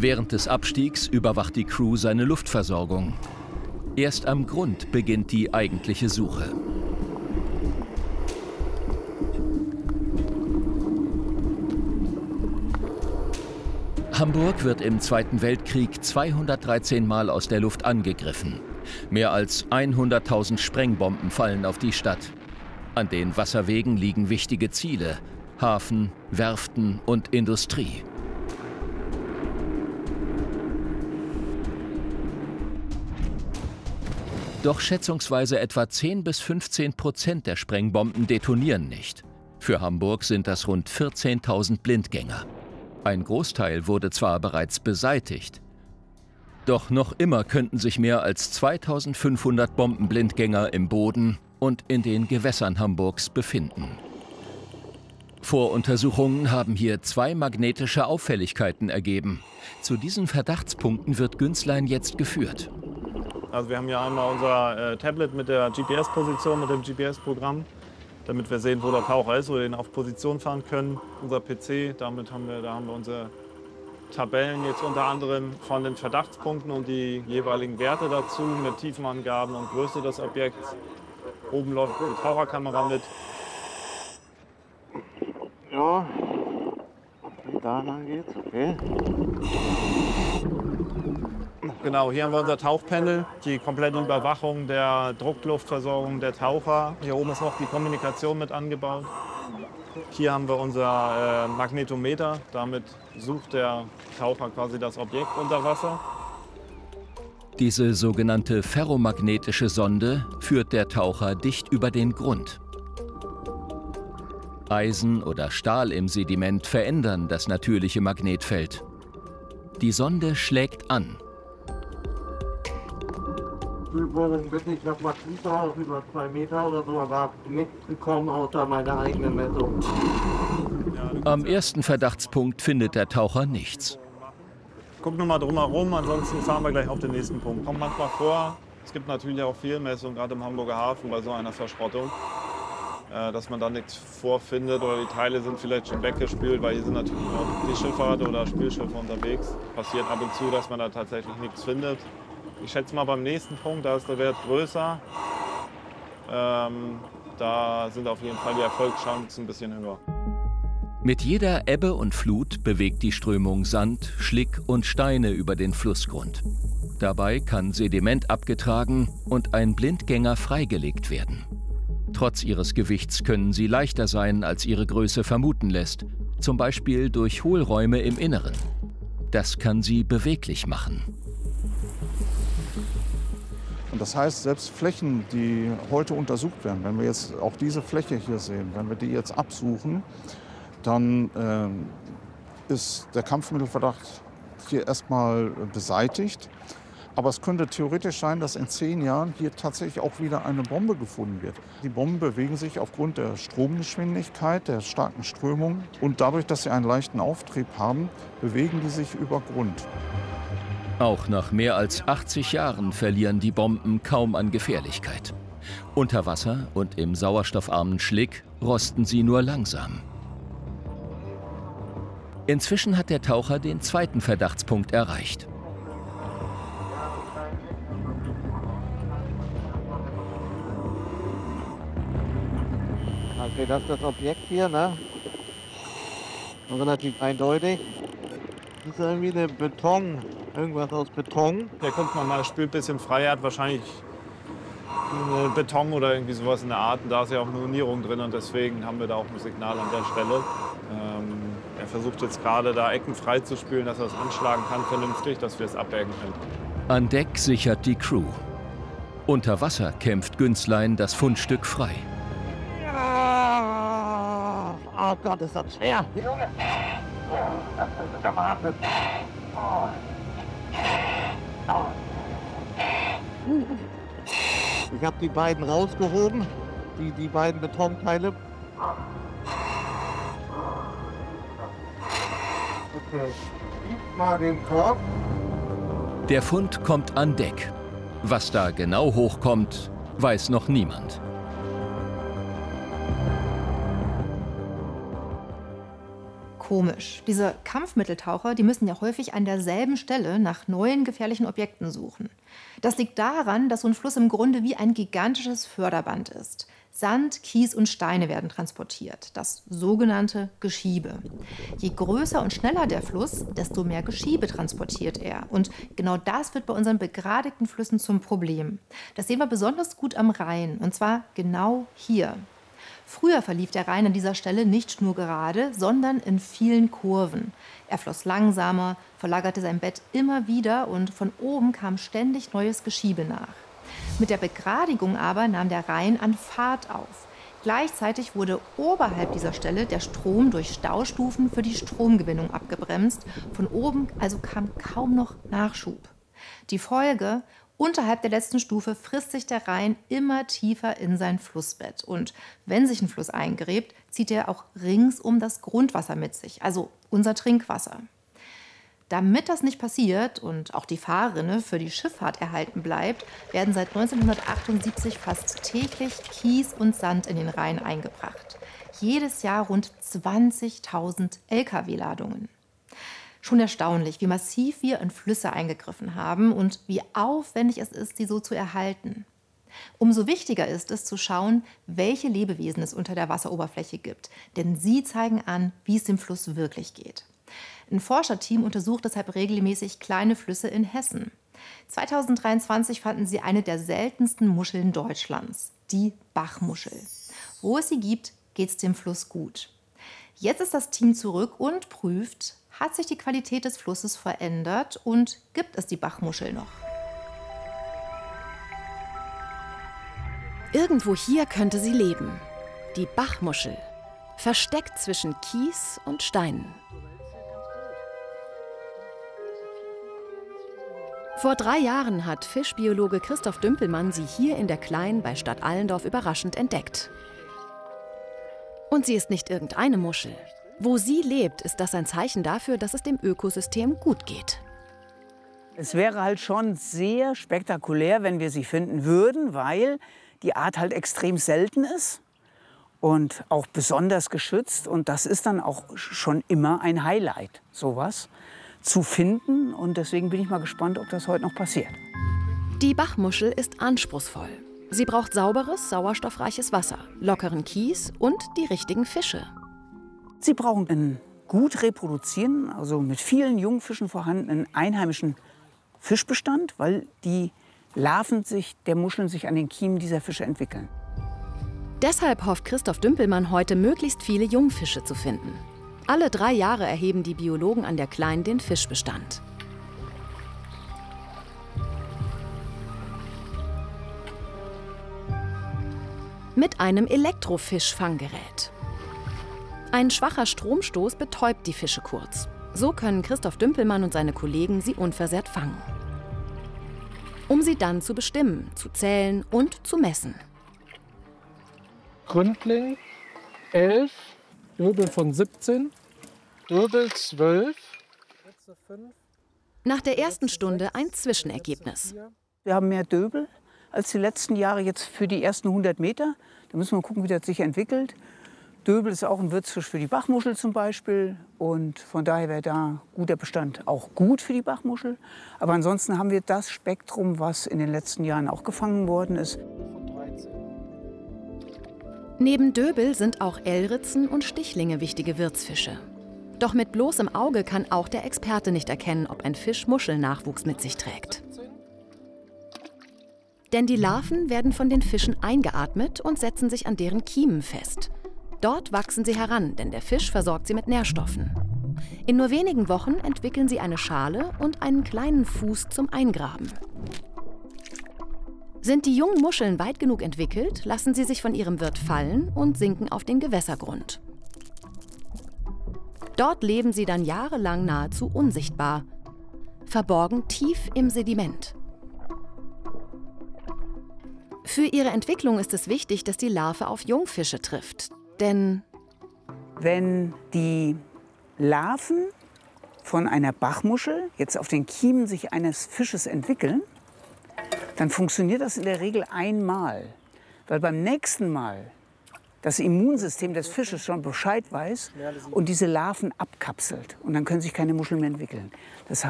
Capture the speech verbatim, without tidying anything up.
Während des Abstiegs überwacht die Crew seine Luftversorgung. Erst am Grund beginnt die eigentliche Suche. Hamburg wird im Zweiten Weltkrieg zweihundertdreizehn Mal aus der Luft angegriffen. Mehr als hunderttausend Sprengbomben fallen auf die Stadt. An den Wasserwegen liegen wichtige Ziele: Hafen, Werften und Industrie. Doch schätzungsweise etwa zehn bis fünfzehn Prozent der Sprengbomben detonieren nicht. Für Hamburg sind das rund vierzehntausend Blindgänger. Ein Großteil wurde zwar bereits beseitigt, doch noch immer könnten sich mehr als zweitausendfünfhundert Bombenblindgänger im Boden und in den Gewässern Hamburgs befinden. Voruntersuchungen haben hier zwei magnetische Auffälligkeiten ergeben. Zu diesen Verdachtspunkten wird Günzlein jetzt geführt. Also wir haben ja einmal unser äh, Tablet mit der G P S-Position, mit dem G P S-Programm, damit wir sehen, wo der Taucher ist oder ihn auf Position fahren können. Unser P C, damit haben wir, da haben wir unsere Tabellen jetzt unter anderem von den Verdachtspunkten und die jeweiligen Werte dazu mit Tiefenangaben und Größe des Objekts. Oben läuft die Taucherkamera mit. Ja, da lang geht's, okay. Genau, hier haben wir unser Tauchpanel, die komplette Überwachung der Druckluftversorgung der Taucher. Hier oben ist noch die Kommunikation mit angebaut. Hier haben wir unser äh, Magnetometer, damit sucht der Taucher quasi das Objekt unter Wasser. Diese sogenannte ferromagnetische Sonde führt der Taucher dicht über den Grund. Eisen oder Stahl im Sediment verändern das natürliche Magnetfeld. Die Sonde schlägt an. Wir wollen wirklich noch mal tiefer, über zwei Meter oder so, aber nichts gekommen außer meiner eigenen Messung. Am ersten Verdachtspunkt findet der Taucher nichts. Guck nur mal drumherum, ansonsten fahren wir gleich auf den nächsten Punkt. Kommt manchmal vor, es gibt natürlich auch Fehlmessungen, gerade im Hamburger Hafen bei so einer Verschrottung, äh, dass man da nichts vorfindet oder die Teile sind vielleicht schon weggespült, weil hier sind natürlich auch die Schifffahrt oder Spielschiffe unterwegs. Passiert ab und zu, dass man da tatsächlich nichts findet. Ich schätze mal beim nächsten Punkt, da ist der Wert größer. Ähm, da sind auf jeden Fall die Erfolgschancen ein bisschen höher. Mit jeder Ebbe und Flut bewegt die Strömung Sand, Schlick und Steine über den Flussgrund. Dabei kann Sediment abgetragen und ein Blindgänger freigelegt werden. Trotz ihres Gewichts können sie leichter sein, als ihre Größe vermuten lässt, zum Beispiel durch Hohlräume im Inneren. Das kann sie beweglich machen. Und das heißt, selbst Flächen, die heute untersucht werden, wenn wir jetzt auch diese Fläche hier sehen, wenn wir die jetzt absuchen, dann äh, ist der Kampfmittelverdacht hier erstmal beseitigt. Aber es könnte theoretisch sein, dass in zehn Jahren hier tatsächlich auch wieder eine Bombe gefunden wird. Die Bomben bewegen sich aufgrund der Stromgeschwindigkeit, der starken Strömung und dadurch, dass sie einen leichten Auftrieb haben, bewegen die sich über Grund. Auch nach mehr als achtzig Jahren verlieren die Bomben kaum an Gefährlichkeit. Unter Wasser und im sauerstoffarmen Schlick rosten sie nur langsam. Inzwischen hat der Taucher den zweiten Verdachtspunkt erreicht. Okay, das ist das Objekt hier, ne? Relativ eindeutig. Das ist irgendwie eine Beton, irgendwas aus Beton. Hier guckt man mal, es spült ein bisschen frei, er hat wahrscheinlich eine Beton oder irgendwie sowas in der Art. Und da ist ja auch eine Unierung drin und deswegen haben wir da auch ein Signal an der Stelle. Ähm, er versucht jetzt gerade da Ecken frei zu spülen, dass er es anschlagen kann vernünftig, dass wir es abwägen können. An Deck sichert die Crew. Unter Wasser kämpft Günzlein das Fundstück frei. Ja. Oh Gott, ist das schwer. Junge. Ich habe die beiden rausgehoben, die, die beiden Betonteile. Okay, gib mal den Korb. Der Fund kommt an Deck. Was da genau hochkommt, weiß noch niemand. Komisch. Diese Kampfmitteltaucher, die müssen ja häufig an derselben Stelle nach neuen gefährlichen Objekten suchen. Das liegt daran, dass so ein Fluss im Grunde wie ein gigantisches Förderband ist. Sand, Kies und Steine werden transportiert, das sogenannte Geschiebe. Je größer und schneller der Fluss, desto mehr Geschiebe transportiert er. Und genau das wird bei unseren begradigten Flüssen zum Problem. Das sehen wir besonders gut am Rhein, und zwar genau hier. Früher verlief der Rhein an dieser Stelle nicht schnurgerade, sondern in vielen Kurven. Er floss langsamer, verlagerte sein Bett immer wieder und von oben kam ständig neues Geschiebe nach. Mit der Begradigung aber nahm der Rhein an Fahrt auf. Gleichzeitig wurde oberhalb dieser Stelle der Strom durch Staustufen für die Stromgewinnung abgebremst. Von oben also kam kaum noch Nachschub. Die Folge: Unterhalb der letzten Stufe frisst sich der Rhein immer tiefer in sein Flussbett. Und wenn sich ein Fluss eingräbt, zieht er auch ringsum das Grundwasser mit sich, also unser Trinkwasser. Damit das nicht passiert und auch die Fahrrinne für die Schifffahrt erhalten bleibt, werden seit neunzehnhundertachtundsiebzig fast täglich Kies und Sand in den Rhein eingebracht. Jedes Jahr rund zwanzigtausend L K W-Ladungen. Schon erstaunlich, wie massiv wir in Flüsse eingegriffen haben und wie aufwendig es ist, sie so zu erhalten. Umso wichtiger ist es zu schauen, welche Lebewesen es unter der Wasseroberfläche gibt, denn sie zeigen an, wie es dem Fluss wirklich geht. Ein Forscherteam untersucht deshalb regelmäßig kleine Flüsse in Hessen. zweitausenddreiundzwanzig fanden sie eine der seltensten Muscheln Deutschlands, die Bachmuschel. Wo es sie gibt, geht es dem Fluss gut. Jetzt ist das Team zurück und prüft, hat sich die Qualität des Flusses verändert und gibt es die Bachmuschel noch? Irgendwo hier könnte sie leben. Die Bachmuschel, versteckt zwischen Kies und Steinen. Vor drei Jahren hat Fischbiologe Christoph Dümpelmann sie hier in der Klein bei Stadt Allendorf überraschend entdeckt. Und sie ist nicht irgendeine Muschel. Wo sie lebt, ist das ein Zeichen dafür, dass es dem Ökosystem gut geht. Es wäre halt schon sehr spektakulär, wenn wir sie finden würden, weil die Art halt extrem selten ist und auch besonders geschützt. Und das ist dann auch schon immer ein Highlight, sowas zu finden. Und deswegen bin ich mal gespannt, ob das heute noch passiert. Die Bachmuschel ist anspruchsvoll. Sie braucht sauberes, sauerstoffreiches Wasser, lockeren Kies und die richtigen Fische. Sie brauchen einen gut reproduzierenden, also mit vielen Jungfischen vorhandenen einheimischen Fischbestand, weil die Larven sich, der Muscheln sich an den Kiemen dieser Fische entwickeln. Deshalb hofft Christoph Dümpelmann heute, möglichst viele Jungfische zu finden. Alle drei Jahre erheben die Biologen an der Klein den Fischbestand. Mit einem Elektrofischfanggerät. Ein schwacher Stromstoß betäubt die Fische kurz. So können Christoph Dümpelmann und seine Kollegen sie unversehrt fangen. Um sie dann zu bestimmen, zu zählen und zu messen. Gründling elf, Döbel von siebzehn, Döbel zwölf. Nach der ersten Stunde ein Zwischenergebnis. Wir haben mehr Döbel als die letzten Jahre jetzt für die ersten hundert Meter. Da müssen wir gucken, wie das sich entwickelt. Döbel ist auch ein Wirtsfisch für die Bachmuschel zum Beispiel. Und von daher wäre da guter Bestand auch gut für die Bachmuschel. Aber ansonsten haben wir das Spektrum, was in den letzten Jahren auch gefangen worden ist. Neben Döbel sind auch Elritzen und Stichlinge wichtige Wirtsfische. Doch mit bloßem Auge kann auch der Experte nicht erkennen, ob ein Fisch Muschelnachwuchs mit sich trägt. Denn die Larven werden von den Fischen eingeatmet und setzen sich an deren Kiemen fest. Dort wachsen sie heran, denn der Fisch versorgt sie mit Nährstoffen. In nur wenigen Wochen entwickeln sie eine Schale und einen kleinen Fuß zum Eingraben. Sind die jungen Muscheln weit genug entwickelt, lassen sie sich von ihrem Wirt fallen und sinken auf den Gewässergrund. Dort leben sie dann jahrelang nahezu unsichtbar, verborgen tief im Sediment. Für ihre Entwicklung ist es wichtig, dass die Larve auf Jungfische trifft. Denn wenn die Larven von einer Bachmuschel jetzt auf den Kiemen sich eines Fisches entwickeln, dann funktioniert das in der Regel einmal. Weil beim nächsten Mal das Immunsystem des Fisches schon Bescheid weiß und diese Larven abkapselt. Und dann können sich keine Muscheln mehr entwickeln. Das